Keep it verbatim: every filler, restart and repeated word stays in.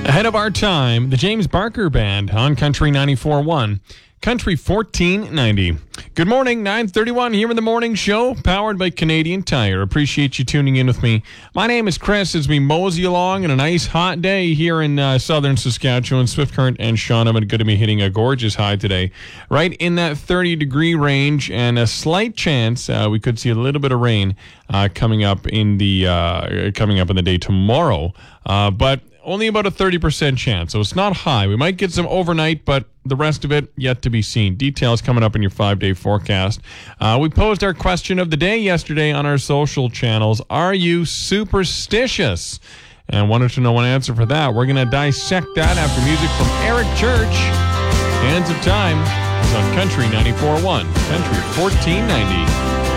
Ahead of our time, the James Barker Band on Country ninety-four point one. Country fourteen ninety. Good morning, nine thirty-one here in the morning show, powered by Canadian Tire. Appreciate you tuning in with me. My name is Chris as we mosey along in a nice hot day here in uh, southern Saskatchewan. Swift Current and Shaunam are going to be hitting a gorgeous high today, right in that thirty degree range, and a slight chance uh, we could see a little bit of rain uh, coming up in the uh, coming up in the day tomorrow. Uh, but only about a thirty percent chance, so it's not high. We might get some overnight, but the rest of it yet to be seen. Details coming up in your five-day forecast. Uh, we posed our question of the day yesterday on our social channels. Are you superstitious? And wanted to know an answer for that. We're going to dissect that after music from Eric Church. Hands of Time is on Country ninety-four point one. Country fourteen ninety.